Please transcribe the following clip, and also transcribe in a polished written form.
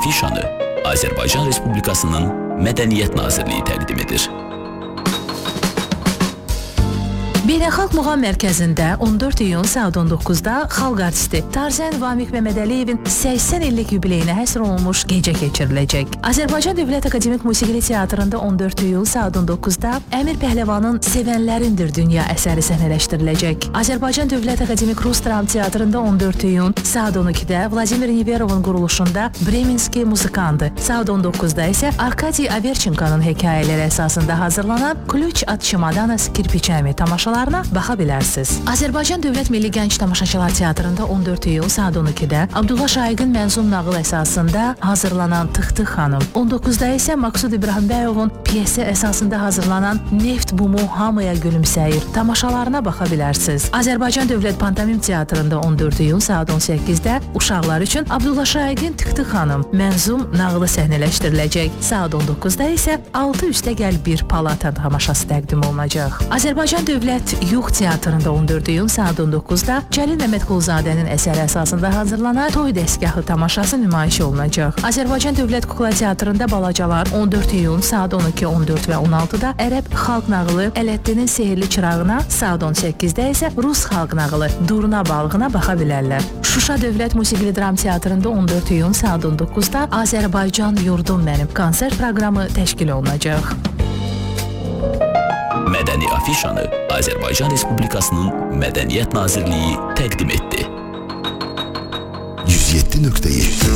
afişanı Azərbaycan Respublikasının Mədəniyyət Nazirliyi təqdim edir. Beynəlxalq Muğam Mərkəzində 14 iyun saat 19-da xalq artisti Tarzən Vamiq Məmmədəliyevin 80 illik yubileyinə həsr olunmuş gecə keçiriləcək. Azərbaycan Dövlət Akademik Musiqili Teatrında 14 iyun saat 19-da Əmir Pəhləvanın Sevənlərindir dünya əsəri səhnələşdiriləcək. Azərbaycan Dövlət Akademik Rus Dram Teatrında 14 iyun saat 12-də Vladimir Neverovun quruluşunda Bremenski Muzikandı. Saat 19-da isə Arkadiy Averçenkonun hekayələri əsasında hazırlanan Kluç at Çimadanas Kirpiçəmi tamaşalarına baxa bilərsiniz. Azərbaycan Dövlət Milli Gənc Tamaşaçılar Teatrında 14 iyun saat 12-də Abdullah Şaiqin mənzum nağıl əsasında hazırlanan Tıxtıq xanım, 19-da isə Maqsud İbrahimbəyovun piyesi əsasında hazırlanan Neft bumu hamıya gülümsəyir tamaşalarına baxa bilərsiniz. Azərbaycan Dövlət Pantomim Teatrında 14 iyun saat 18-də uşaqlar üçün Abdullah Şaiqin Tıxtıq xanım mənzum nağılı səhnələşdiriləcək. Saat 19-da isə 6 üstə gəl bir palata tamaşası təqdim olunacaq. Azərbaycan Dövlət Yuğ Teatrında 14 iyun saat 19-da Cəlil Məmmədquluzadənin əsəri əsasında hazırlanan Toy dəstgahı tamaşası nümayiş olunacaq. Azərbaycan Dövlət Kukla Teatrında Balacalar 14 iyun saat 12, 14 və 16-da Ərəb xalq nağılı Ələddinin Sehirli Çırağına, saat 18-də isə Rus xalq nağılı Durna balığına baxa bilərlər. Şuşa Dövlət Musiqili Dram Teatrında 14 iyun saat 19-da Azərbaycan Yurdum Mənim konsert proqramı təşkil olunacaq. Mədəni afişanı Azərbaycan Respublikasının Mədəniyyət Nazirliyi təqdim etdi. 107.7